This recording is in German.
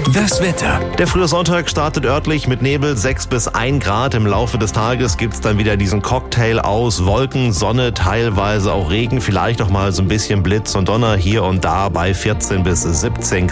Das Wetter. Der frühe Sonntag startet örtlich mit Nebel, 6 bis 1 Grad. Im Laufe des Tages gibt's dann wieder diesen Cocktail aus Wolken, Sonne, teilweise auch Regen, vielleicht auch mal so ein bisschen Blitz und Donner hier und da bei 14 bis 17 Grad.